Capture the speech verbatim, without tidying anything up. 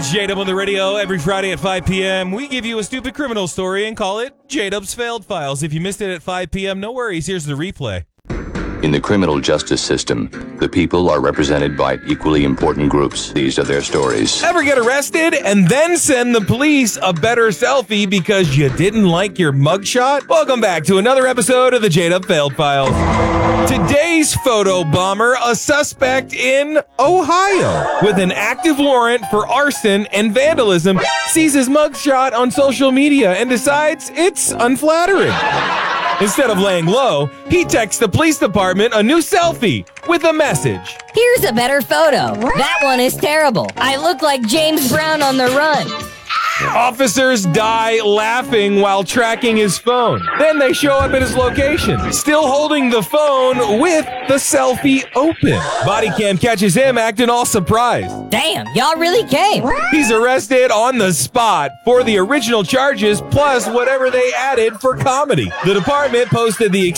J-Dub on the radio every Friday at five p.m. We give you a stupid criminal story and call it J-Dub's Failed Files. If you missed it at five p.m., no worries. Here's the replay. In the criminal justice system, the people are represented by equally important groups. These are their stories. Ever get arrested and then send the police a better selfie because you didn't like your mugshot? Welcome back to another episode of the J-Dub Failed Files. Today's photo bomber, a suspect in Ohio with an active warrant for arson and vandalism, sees his mugshot on social media and decides it's unflattering. Instead of laying low, he texts the police department a new selfie with a message. Here's a better photo. That one is terrible. I look like James Brown on the run. Officers die laughing while tracking his phone. Then they show up at his location, still holding the phone with the selfie open. Body cam catches him acting all surprised. Damn, y'all really came. He's arrested on the spot for the original charges plus whatever they added for comedy. The department posted the